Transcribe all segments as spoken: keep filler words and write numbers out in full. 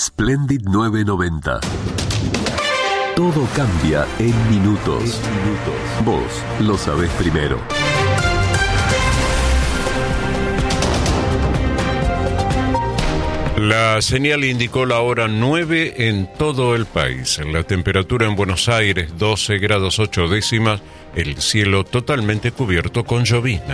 Splendid nueve noventa. Todo cambia en minutos. En minutos. Vos lo sabés primero. La señal indicó la hora nueve en todo el país. La temperatura en Buenos Aires, doce grados ocho décimas. El cielo totalmente cubierto con llovizna.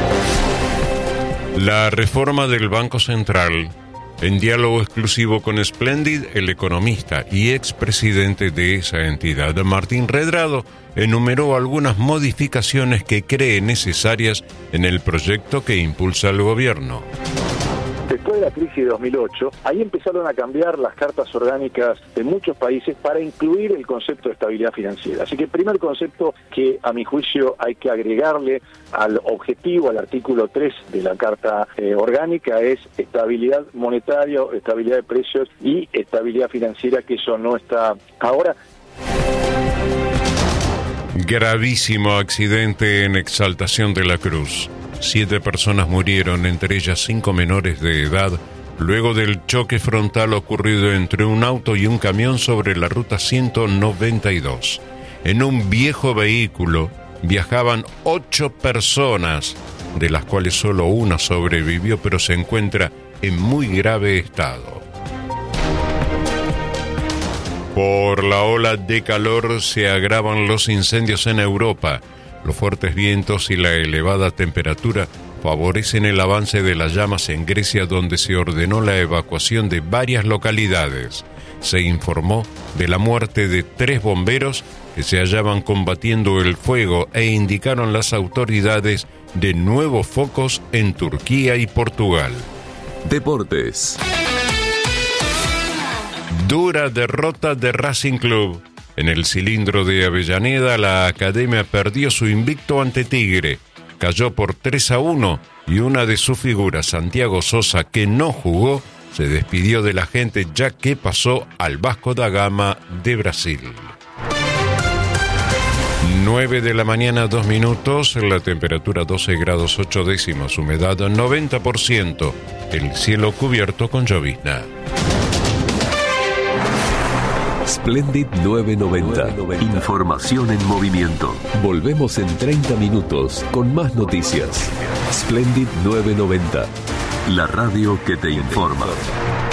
La reforma del Banco Central. En diálogo exclusivo con Splendid, el economista y expresidente de esa entidad, Martín Redrado, enumeró algunas modificaciones que cree necesarias en el proyecto que impulsa el gobierno. Después de la crisis de dos mil ocho, ahí empezaron a cambiar las cartas orgánicas de muchos países para incluir el concepto de estabilidad financiera. Así que el primer concepto que, a mi juicio, hay que agregarle al objetivo, al artículo tres de la carta eh, orgánica, es estabilidad monetaria, estabilidad de precios y estabilidad financiera, que eso no está ahora. Gravísimo accidente en Exaltación de la Cruz. Siete personas murieron, entre ellas cinco menores de edad, luego del choque frontal ocurrido entre un auto y un camión sobre la ruta ciento noventa y dos. En un viejo vehículo viajaban ocho personas, de las cuales solo una sobrevivió, pero se encuentra en muy grave estado. Por la ola de calor se agravan los incendios en Europa. Los fuertes vientos y la elevada temperatura favorecen el avance de las llamas en Grecia, donde se ordenó la evacuación de varias localidades. Se informó de la muerte de tres bomberos que se hallaban combatiendo el fuego e indicaron las autoridades de nuevos focos en Turquía y Portugal. Deportes. Dura derrota de Racing Club. En el cilindro de Avellaneda, la academia perdió su invicto ante Tigre. Cayó por tres a uno y una de sus figuras, Santiago Sosa, que no jugó, se despidió de la gente ya que pasó al Vasco da Gama de Brasil. nueve de la mañana, dos minutos, la temperatura doce grados ocho décimas, humedad noventa por ciento, el cielo cubierto con llovizna. Splendid nueve noventa. Información en movimiento. Volvemos en treinta minutos con más noticias. Splendid nueve noventa. La radio que te informa.